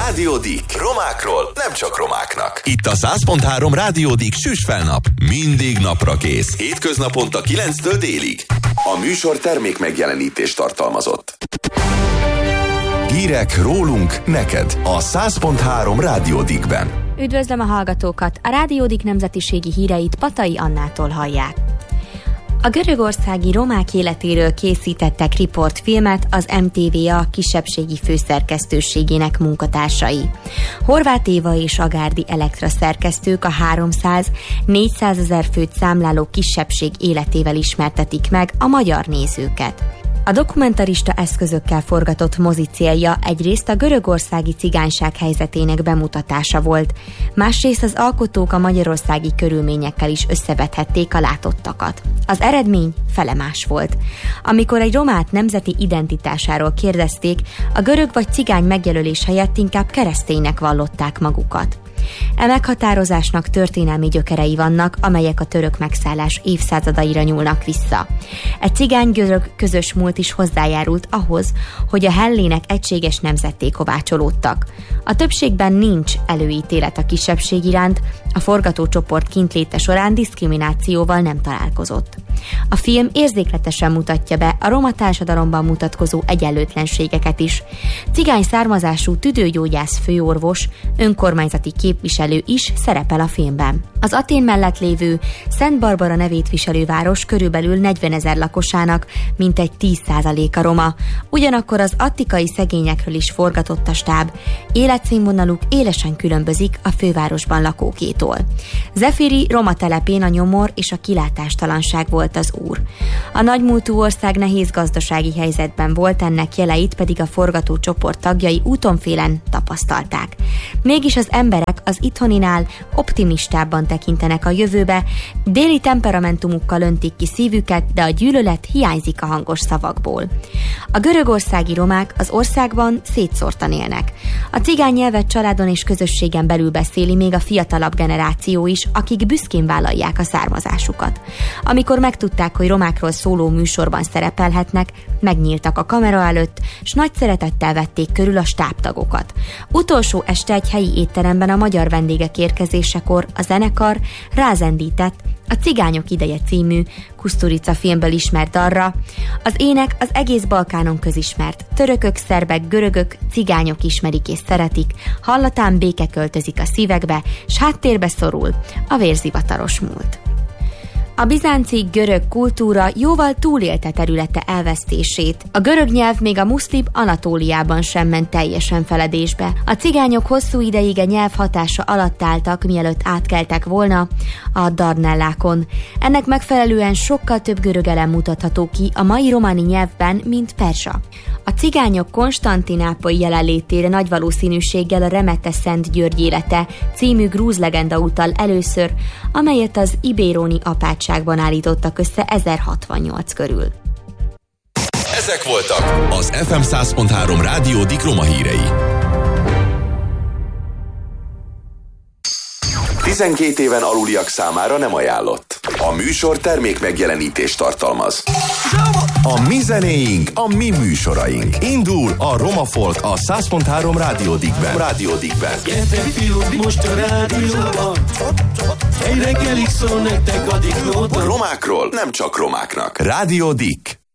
Rádió Dick. Romákról nem csak romáknak. Itt a 100.3 Rádió Dick süsfelnap. Mindig napra kész. Hétköznaponta 9-től délig. A műsor termék megjelenítést tartalmazott. Hírek rólunk neked a 100.3 Rádió Dickben. Üdvözlöm a hallgatókat! A Rádió Dick nemzetiségi híreit Patai Annától hallják. A görögországi romák életéről készítettek riportfilmet az MTVA kisebbségi főszerkesztőségének munkatársai. Horváth Éva és Agárdi Elektra szerkesztők a 300-400 ezer főt számláló kisebbség életével ismertetik meg a magyar nézőket. A dokumentarista eszközökkel forgatott mozi célja egyrészt a görögországi cigányság helyzetének bemutatása volt, másrészt az alkotók a magyarországi körülményekkel is összevethették a látottakat. Az eredmény felemás volt. Amikor egy romát nemzeti identitásáról kérdezték, a görög vagy cigány megjelölés helyett inkább kereszténynek vallották magukat. E meghatározásnak történelmi gyökerei vannak, amelyek a török megszállás évszázadaira nyúlnak vissza. Egy cigány-görög közös múlt is hozzájárult ahhoz, hogy a hellének egységes nemzetté kovácsolódtak. A többségben nincs előítélet a kisebbség iránt, a forgatócsoport kintléte során diszkriminációval nem találkozott. A film érzékletesen mutatja be a roma társadalomban mutatkozó egyenlőtlenségeket is. Cigány származású tüdőgyógyász főorvos, önkormányzati képviselő is szerepel a filmben. Az Atén mellett lévő Szent Barbara nevét viselő város körülbelül 40 ezer lakosának mintegy 10%-a roma. Ugyanakkor az attikai szegényekről is forgatott a stáb. Életszínvonaluk élesen különbözik a fővárosban lakókétól. Zefiri roma telepén a nyomor és a kilátástalanság volt az úr. A nagymúltú ország nehéz gazdasági helyzetben volt, ennek jeleit pedig a forgatócsoport tagjai útonfélen tapasztalták. Mégis az emberek az itthoniinál optimistábban tekintenek a jövőbe, déli temperamentumukkal öntik ki szívüket, de a gyűlölet hiányzik a hangos szavakból. A görögországi romák az országban szétszórtan élnek. A cigány nyelvet családon és közösségen belül beszéli még a fiatalabb generáció is, akik büszkén vállalják a származásukat. Amikor megtudták, hogy romákról szóló műsorban szerepelhetnek, megnyíltak a kamera előtt, s nagy szeretettel vették körül a stábtagokat. Utolsó este egy helyi étteremben a magyar vendégek érkezésekor a zenekar rázendített a Cigányok ideje című Kusturica filmből ismert dalra. Az ének az egész Balkánon közismert. Törökök, szerbek, görögök, cigányok ismerik és szeretik, hallatán béke költözik a szívekbe, s háttérbe szorul a vérzivataros múlt. A bizánci görög kultúra jóval túlélte területe elvesztését. A görög nyelv még a muszlim Anatóliában sem ment teljesen feledésbe. A cigányok hosszú ideig a nyelv hatása alatt álltak, mielőtt átkeltek volna a Dardanellákon. Ennek megfelelően sokkal több görög elem mutatható ki a mai románi nyelvben, mint persa. A cigányok konstantinápolyi jelenlétére nagy valószínűséggel a Remete Szent György élete című grúz legenda utal először, amelyet az ibéroni apátságban állítottak össze 1068 körül. Ezek voltak az FM 100.3 Rádió Dick roma hírei. 12 éven aluliak számára nem ajánlott. A műsor termék megjelenítést tartalmaz. A mi zenéink, a mi műsoraink. Indul a Roma Folk a 100.3 Rádió Dickben. Gyertek fiúk, most a rádióban. Egy reggelig szól nektek a Dick Nóta. Romákról nem csak romáknak. Rádió Dick.